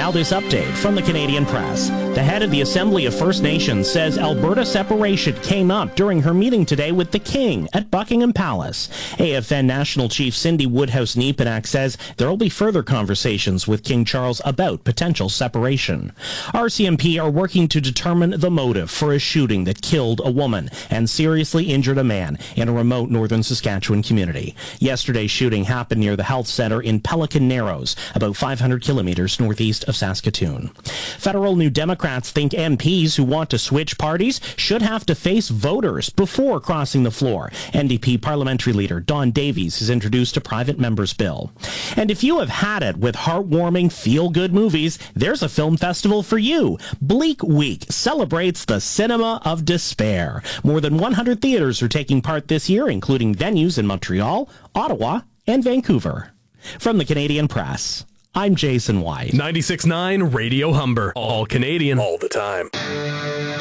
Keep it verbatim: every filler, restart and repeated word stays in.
Now this update from the Canadian Press. The head of the Assembly of First Nations says Alberta separation came up during her meeting today with the King at Buckingham Palace. A F N National Chief Cindy Woodhouse-Nepenak says there will be further conversations with King Charles about potential separation. R C M P are working to determine the motive for a shooting that killed a woman and seriously injured a man in a remote northern Saskatchewan community. Yesterday's shooting happened near the health center in Pelican Narrows, about five hundred kilometers northeast of Saskatoon. Federal New Democrats think M Ps who want to switch parties should have to face voters before crossing the floor. N D P parliamentary leader Don Davies has introduced a private member's bill. And if you have had it with heartwarming, feel-good movies, there's a film festival for you. Bleak Week celebrates the cinema of despair. More than one hundred theaters are taking part this year, including venues in Montreal, Ottawa, and Vancouver. From the Canadian Press, I'm Jason White. ninety-six point nine Radio Humber. All Canadian. All the time.